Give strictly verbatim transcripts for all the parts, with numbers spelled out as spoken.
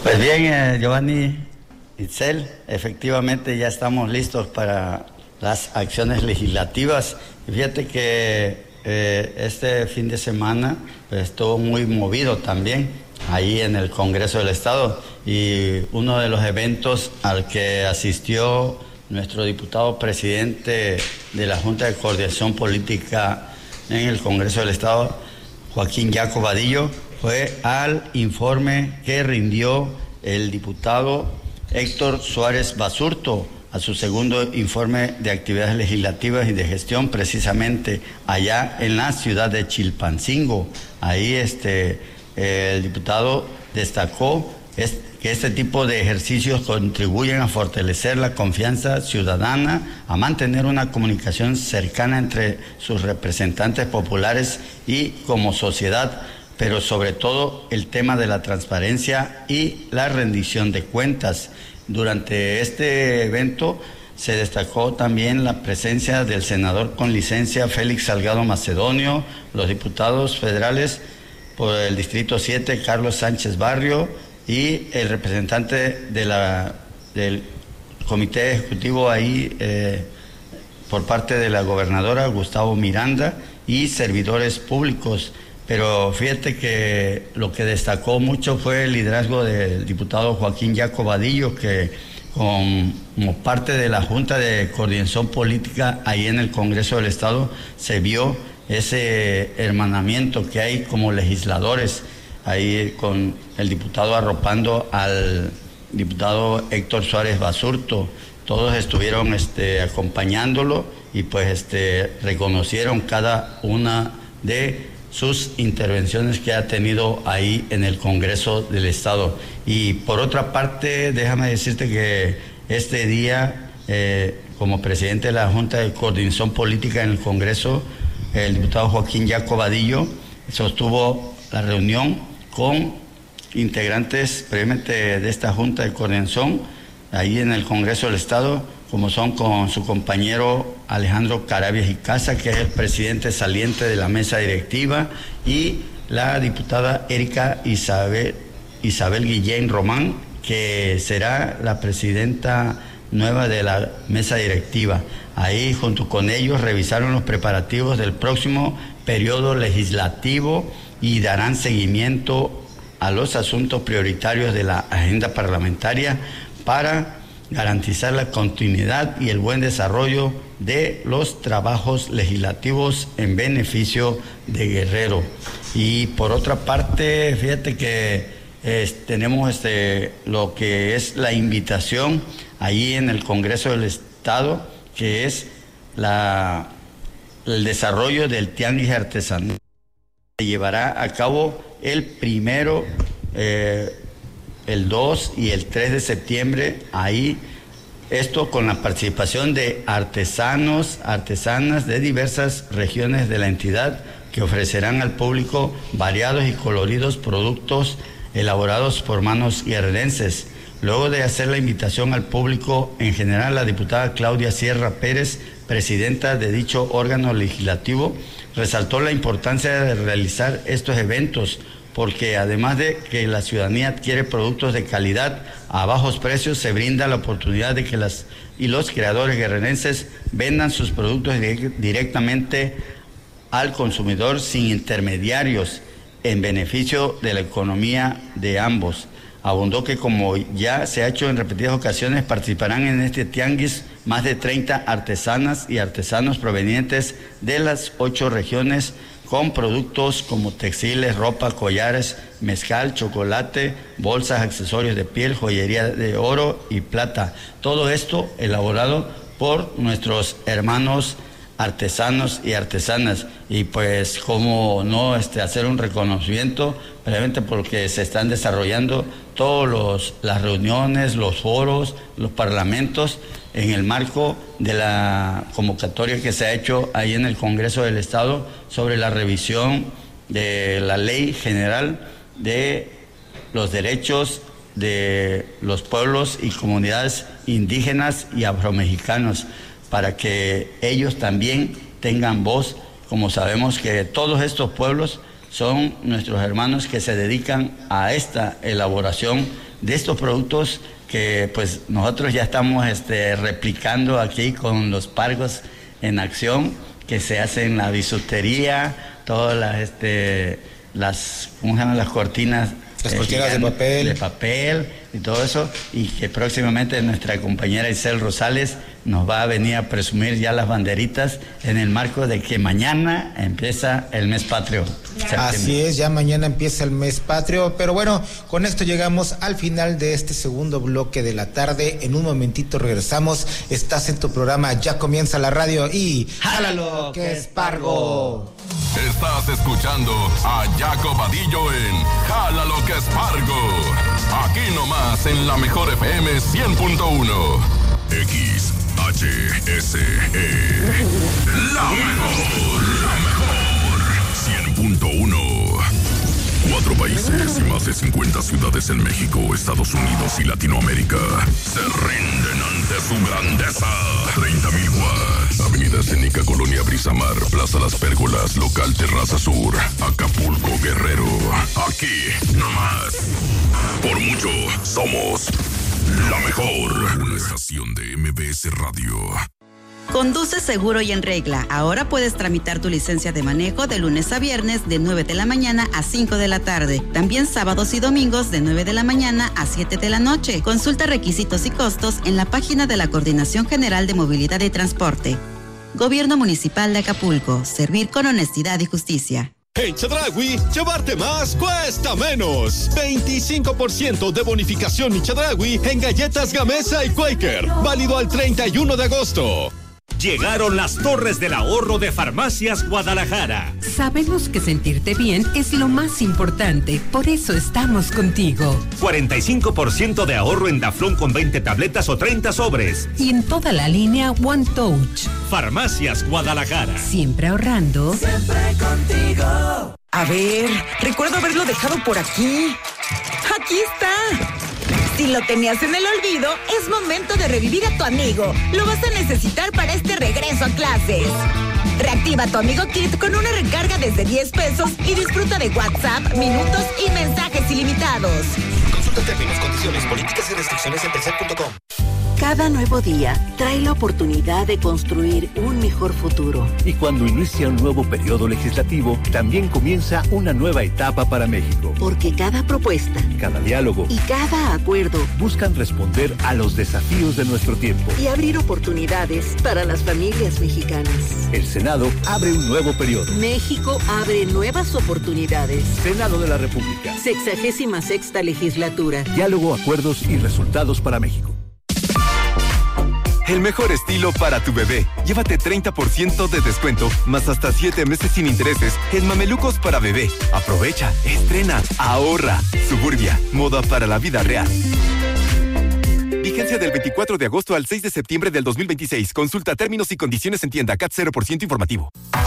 Pues bien, eh, Giovanni, Itzel, efectivamente ya estamos listos para las acciones legislativas. Fíjate que eh, este fin de semana pues, estuvo muy movido también ahí en el Congreso del Estado, y uno de los eventos al que asistió nuestro diputado presidente de la Junta de Coordinación Política en el Congreso del Estado, Joaquín Jaco Vadillo, fue al informe que rindió el diputado Héctor Suárez Basurto a su segundo informe de actividades legislativas y de gestión, precisamente allá en la ciudad de Chilpancingo. Ahí este, el diputado destacó que este tipo de ejercicios contribuyen a fortalecer la confianza ciudadana, a mantener una comunicación cercana entre sus representantes populares y como sociedad, pero sobre todo el tema de la transparencia y la rendición de cuentas. Durante este evento se destacó también la presencia del senador con licencia Félix Salgado Macedonio, los diputados federales por el Distrito siete, Carlos Sánchez Barrio, y el representante de la, del Comité Ejecutivo ahí eh, por parte de la gobernadora, Gustavo Miranda, y servidores públicos. Pero fíjate que lo que destacó mucho fue el liderazgo del diputado Joaquín Jaco Vadillo, que como parte de la Junta de Coordinación Política ahí en el Congreso del Estado se vio ese hermanamiento que hay como legisladores, ahí con el diputado arropando al diputado Héctor Suárez Basurto. Todos estuvieron este, acompañándolo y pues este, reconocieron cada una de sus intervenciones que ha tenido ahí en el Congreso del Estado. Y por otra parte, déjame decirte que este día, eh, como presidente de la Junta de Coordinación Política en el Congreso, el diputado Joaquín Jaco Vadillo sostuvo la reunión con integrantes previamente de esta Junta de Coordinación ahí en el Congreso del Estado, como son con su compañero Alejandro Carabias y Casa, que es el presidente saliente de la mesa directiva, y la diputada Erika Isabel, Isabel Guillén Román, que será la presidenta nueva de la mesa directiva. Ahí junto con ellos revisaron los preparativos del próximo periodo legislativo y darán seguimiento a los asuntos prioritarios de la agenda parlamentaria para garantizar la continuidad y el buen desarrollo de los trabajos legislativos en beneficio de Guerrero. Y por otra parte, fíjate que eh, tenemos este, lo que es la invitación allí en el Congreso del Estado, que es la, el desarrollo del tianguis artesanal. Se llevará a cabo el primero, eh, el dos y el tres de septiembre, ahí, esto con la participación de artesanos, artesanas de diversas regiones de la entidad, que ofrecerán al público variados y coloridos productos elaborados por manos guerrerenses. Luego de hacer la invitación al público en general, la diputada Claudia Sierra Pérez, presidenta de dicho órgano legislativo, resaltó la importancia de realizar estos eventos, porque además de que la ciudadanía adquiere productos de calidad a bajos precios, se brinda la oportunidad de que las y los creadores guerrerenses vendan sus productos directamente al consumidor sin intermediarios, en beneficio de la economía de ambos. Abundó que, como ya se ha hecho en repetidas ocasiones, participarán en este tianguis más de treinta artesanas y artesanos provenientes de las ocho regiones, con productos como textiles, ropa, collares, mezcal, chocolate, bolsas, accesorios de piel, joyería de oro y plata. Todo esto elaborado por nuestros hermanos artesanos y artesanas. Y pues cómo no este, hacer un reconocimiento, previamente porque se están desarrollando todas las reuniones, los foros, los parlamentos, en el marco de la convocatoria que se ha hecho ahí en el Congreso del Estado sobre la revisión de la Ley General de los Derechos de los Pueblos y Comunidades Indígenas y Afromexicanos, para que ellos también tengan voz, como sabemos que todos estos pueblos son nuestros hermanos que se dedican a esta elaboración de estos productos que pues nosotros ya estamos este, replicando aquí con los pargos en acción, que se hacen la bisutería, todas las, este, las, ¿cómo se llaman? Las cortinas. Las cortinas eh, de papel. De papel y todo eso, y que próximamente nuestra compañera Isel Rosales nos va a venir a presumir ya las banderitas en el marco de que mañana empieza el mes patrio. Así es, ya mañana empieza el mes patrio, pero bueno, con esto llegamos al final de este segundo bloque de la tarde. En un momentito regresamos. Estás en tu programa Ya Comienza la Radio y ¡jálalo que es Pargo! Estás escuchando a Jaco Vadillo en Jálalo que es Pargo. Aquí nomás en la mejor F M cien punto uno. X H S E. La mejor, la mejor. cien punto uno. Cuatro países y más de cincuenta ciudades en México, Estados Unidos y Latinoamérica se rinden ante su grandeza. treinta mil watts. Avenida Escénica, Colonia Brisamar, Plaza Las Pérgolas, Local Terraza Sur, Acapulco, Guerrero. Aquí, nomás. Por mucho, somos la mejor. Una estación de M B S Radio. Conduce seguro y en regla. Ahora puedes tramitar tu licencia de manejo de lunes a viernes de nueve de la mañana a cinco de la tarde. También sábados y domingos de nueve de la mañana a siete de la noche. Consulta requisitos y costos en la página de la Coordinación General de Movilidad y Transporte. Gobierno Municipal de Acapulco. Servir con honestidad y justicia. En Chedraui, llevarte más cuesta menos. veinticinco por ciento de bonificación y Chedraui en galletas Gamesa y Quaker. Válido al treinta y uno de agosto. Llegaron las torres del ahorro de Farmacias Guadalajara. Sabemos que sentirte bien es lo más importante, por eso estamos contigo. cuarenta y cinco por ciento de ahorro en Daflón con veinte tabletas o treinta sobres. Y en toda la línea One Touch. Farmacias Guadalajara. Siempre ahorrando. Siempre contigo. A ver, recuerdo haberlo dejado por aquí. ¡Aquí está! Si lo tenías en el olvido, es momento de revivir a tu amigo. Lo vas a necesitar para este regreso a clases. Reactiva tu Amigo Kit con una recarga desde diez pesos y disfruta de WhatsApp, minutos y mensajes ilimitados. Consulta términos, condiciones, políticas y restricciones en telcel punto com. Cada nuevo día trae la oportunidad de construir un mejor futuro. Y cuando inicia un nuevo periodo legislativo, también comienza una nueva etapa para México. Porque cada propuesta, cada diálogo y cada acuerdo buscan responder a los desafíos de nuestro tiempo y abrir oportunidades para las familias mexicanas. El Senado abre un nuevo periodo. México abre nuevas oportunidades. Senado de la República. Sexagésima sexta legislatura. Diálogo, acuerdos y resultados para México. El mejor estilo para tu bebé. Llévate treinta por ciento de descuento, más hasta siete meses sin intereses en mamelucos para bebé. Aprovecha, estrena, ahorra. Suburbia, moda para la vida real. Vigencia del veinticuatro de agosto al seis de septiembre del dos mil veintiséis. Consulta términos y condiciones en tienda. C A T cero por ciento informativo.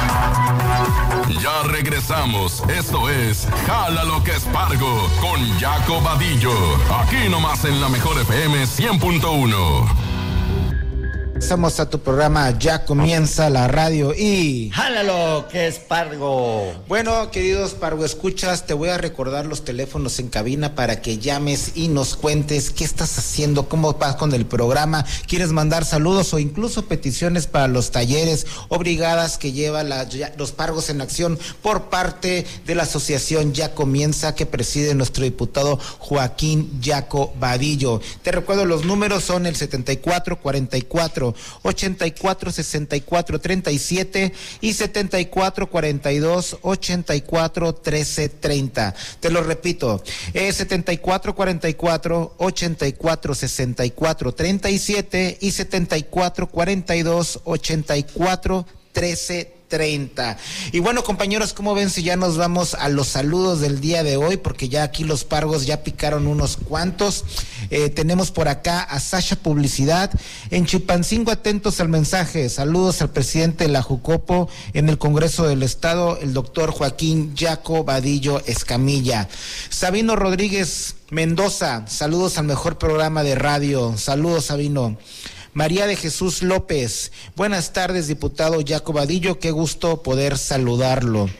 Ya regresamos. Esto es Jálalo que es Pargo con Jaco Vadillo. Aquí nomás en la mejor F M cien punto uno. Estamos a tu programa Ya Comienza la Radio y... ¡Jálalo que es Pargo! Bueno, queridos Pargo escuchas, te voy a recordar los teléfonos en cabina para que llames y nos cuentes qué estás haciendo, cómo vas con el programa, quieres mandar saludos o incluso peticiones para los talleres o brigadas que lleva la, ya, los Pargos en Acción por parte de la asociación Ya Comienza que preside nuestro diputado Joaquín Jaco Vadillo. Te recuerdo, los números son el setenta y cuatro cuarenta y cuatro ochenta y cuatro sesenta y cuatro treinta y siete y setenta y cuatro cuarenta y dos ochenta y cuatro trece treinta. Te lo repito, eh, setenta y cuatro cuarenta y cuatro ochenta y cuatro sesenta y cuatro treinta y siete y setenta y cuatro cuarenta y dos ochenta y cuatro trece treinta. Y bueno, compañeros, ¿cómo ven si ya nos vamos a los saludos del día de hoy? Porque ya aquí los Pargos ya picaron unos cuantos. Eh, tenemos por acá a Sasha Publicidad. En Chilpancingo, atentos al mensaje. Saludos al presidente de la Jucopo en el Congreso del Estado, el doctor Joaquín Jaco Vadillo Escamilla. Sabino Rodríguez Mendoza, saludos al mejor programa de radio. Saludos, Sabino. María de Jesús López, buenas tardes, diputado Jaco Vadillo, qué gusto poder saludarlo.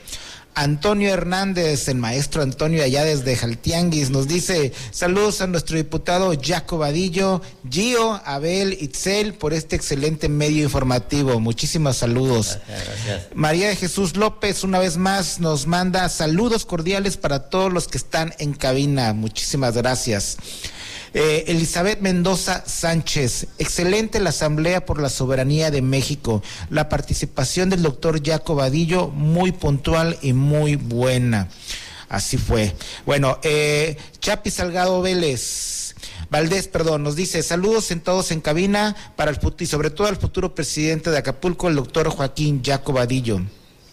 Antonio Hernández, el maestro Antonio allá desde Jaltianguis, nos dice saludos a nuestro diputado Jaco Vadillo, Gio, Abel, Itzel por este excelente medio informativo. Muchísimos saludos. Gracias, gracias. María de Jesús López una vez más nos manda saludos cordiales para todos los que están en cabina. Muchísimas gracias. Eh, Elizabeth Mendoza Sánchez, excelente la Asamblea por la Soberanía de México, la participación del doctor Jaco Vadillo muy puntual y muy buena. Así fue. Bueno, eh, Chapi Salgado Vélez Valdés, perdón, nos dice saludos en todos en cabina para el futuro y sobre todo al futuro presidente de Acapulco, el doctor Joaquín Jaco Vadillo.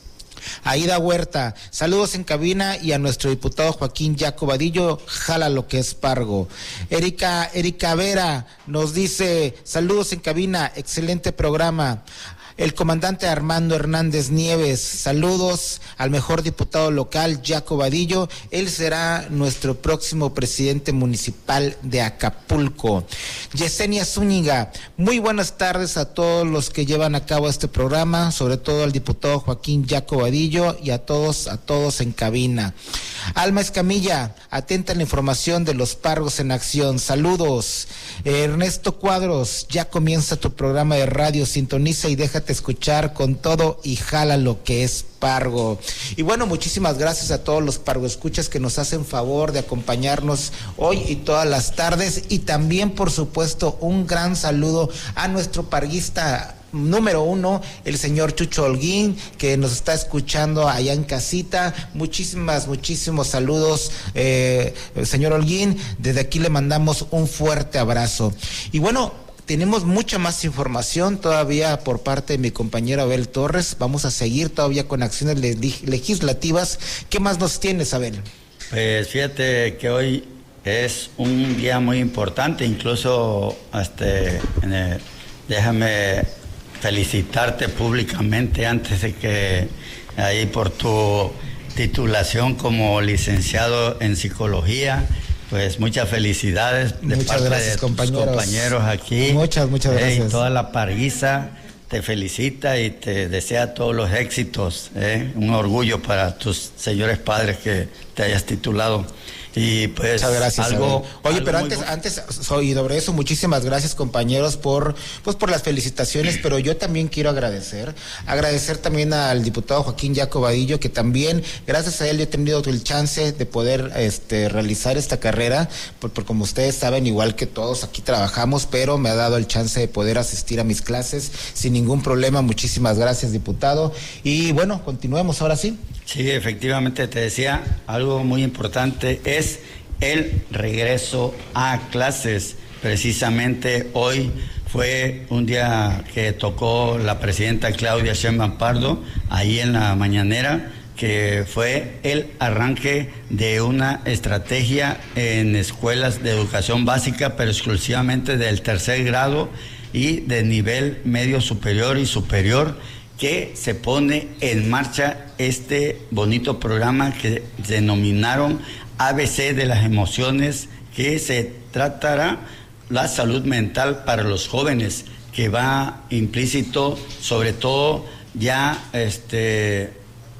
Aida Huerta, saludos en cabina y a nuestro diputado Joaquín Jaco Vadillo, jala lo que es Pargo. Erika, Erika Vera nos dice saludos en cabina, excelente programa. El comandante Armando Hernández Nieves, saludos al mejor diputado local, Jaco Vadillo, él será nuestro próximo presidente municipal de Acapulco. Yesenia Zúñiga, muy buenas tardes a todos los que llevan a cabo este programa, sobre todo al diputado Joaquín Jaco Vadillo y a todos, a todos en cabina. Alma Escamilla, atenta a la información de los Pargos en acción, saludos. Ernesto Cuadros, ya comienza tu programa de radio, sintoniza y déjate escuchar con todo y jala lo que es Pargo. Y bueno, muchísimas gracias a todos los Pargo escuchas que nos hacen favor de acompañarnos hoy y todas las tardes, y también por supuesto un gran saludo a nuestro parguista número uno, el señor Chucho Holguín, que nos está escuchando allá en casita. Muchísimas, muchísimos saludos, eh, señor Holguín, desde aquí le mandamos un fuerte abrazo. Y bueno, tenemos mucha más información todavía por parte de mi compañero Abel Torres. Vamos a seguir todavía con acciones legislativas. ¿Qué más nos tienes, Abel? Pues fíjate que hoy es un día muy importante, incluso este, eh, déjame felicitarte públicamente antes de que ahí por tu titulación como licenciado en psicología. Pues muchas felicidades de muchas parte gracias, de compañeros. tus compañeros aquí. Muchas, muchas gracias. Y toda la parguiza te felicita y te desea todos los éxitos. ¿eh? Un orgullo para tus señores padres que te hayas titulado. Y pues muchas gracias, algo, oye algo pero antes bueno. antes soy sobre eso, muchísimas gracias, compañeros, por pues por las felicitaciones, pero yo también quiero agradecer agradecer también al diputado Joaquín Jaco Vadillo, que también gracias a él yo he tenido el chance de poder este realizar esta carrera, por, por como ustedes saben, igual que todos aquí trabajamos, pero me ha dado el chance de poder asistir a mis clases sin ningún problema. Muchísimas gracias, diputado, y bueno, continuemos ahora sí. Sí, efectivamente, te decía, algo muy importante es el regreso a clases. Precisamente hoy fue un día que tocó la presidenta Claudia Sheinbaum Pardo, ahí en la mañanera, que fue el arranque de una estrategia en escuelas de educación básica, pero exclusivamente del tercer grado y de nivel medio superior y superior, que se pone en marcha este bonito programa que denominaron A B C de las emociones, que se tratará la salud mental para los jóvenes, que va implícito sobre todo ya este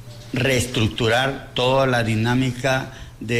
reestructurar toda la dinámica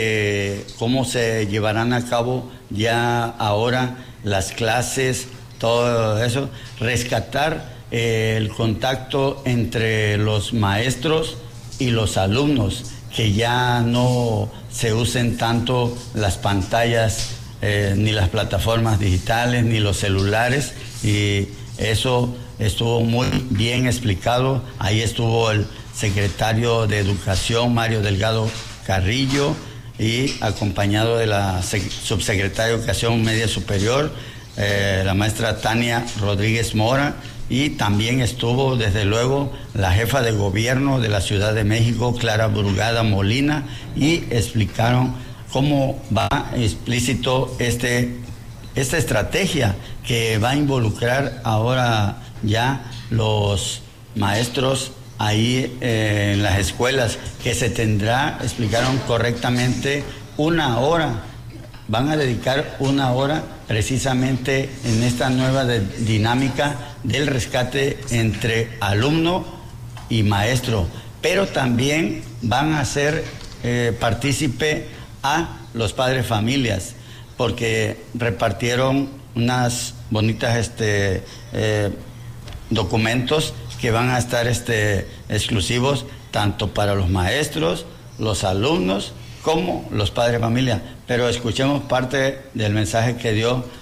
de cómo se llevarán a cabo ya ahora las clases, todo eso, rescatar el contacto entre los maestros y los alumnos, que ya no se usen tanto las pantallas, eh, ni las plataformas digitales, ni los celulares, y eso estuvo muy bien explicado. Ahí estuvo el secretario de Educación, Mario Delgado Carrillo, y acompañado de la subsecretaria de Educación Media Superior, eh, la maestra Tania Rodríguez Mora, y también estuvo desde luego la jefa de gobierno de la Ciudad de México, Clara Brugada Molina, y explicaron cómo va explícito este, esta estrategia que va a involucrar ahora ya los maestros ahí eh, en las escuelas, que se tendrá, explicaron correctamente, una hora, van a dedicar una hora precisamente en esta nueva de, dinámica del rescate entre alumno y maestro, pero también van a ser eh, partícipe a los padres familias, porque repartieron unas bonitas este, eh, documentos que van a estar este, exclusivos tanto para los maestros, los alumnos, como los padres de familia. Pero escuchemos parte del mensaje que dio